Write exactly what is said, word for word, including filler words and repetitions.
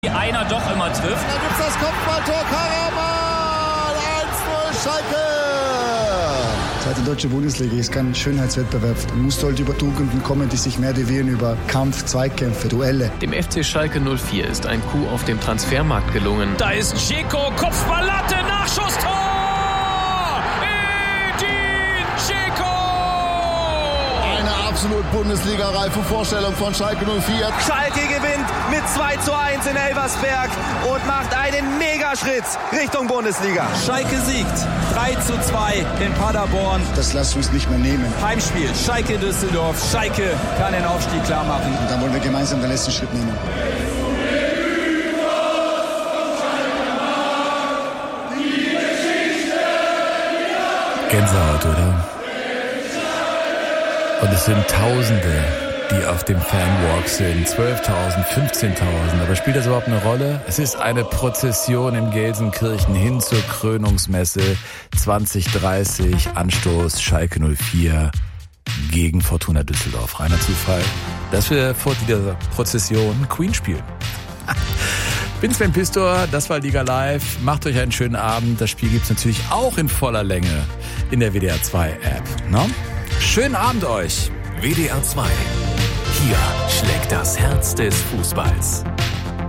Einer doch immer trifft. Da gibt's das Kopfballtor, Karaman, eins null Schalke. Zweite deutsche Bundesliga ist kein Schönheitswettbewerb. Da musst du halt über Tugenden kommen, die sich mehr definieren über Kampf, Zweikämpfe, Duelle. Dem F C Schalke null vier ist ein Coup auf dem Transfermarkt gelungen. Da ist Dzeko, Kopfballlatte, Nachschusstor! Edin Dzeko! Eine absolut Bundesliga-reife Vorstellung von Schalke null vier. Schalke gewinnt mit zwei zu eins in Elversberg und macht einen Megaschritt Richtung Bundesliga. Schalke siegt drei zu zwei in Paderborn. Das lassen wir uns nicht mehr nehmen. Heimspiel Schalke Düsseldorf. Schalke kann den Aufstieg klar machen. Und dann wollen wir gemeinsam den letzten Schritt nehmen. Gänsehaut, oder? Und es sind Tausende, die auf dem Fanwalk sind. zwölftausend, fünfzehntausend. Aber spielt das überhaupt eine Rolle? Es ist eine Prozession in Gelsenkirchen hin zur Krönungsmesse zwanzig dreißig. Anstoß Schalke null vier gegen Fortuna Düsseldorf. Reiner Zufall, dass wir vor dieser Prozession Queen spielen. Bin Sven Pistor, das war Liga Live. Macht euch einen schönen Abend. Das Spiel gibt's natürlich auch in voller Länge in der W D R zwei App. No? Schönen Abend euch. W D R zwei. Hier schlägt das Herz des Fußballs.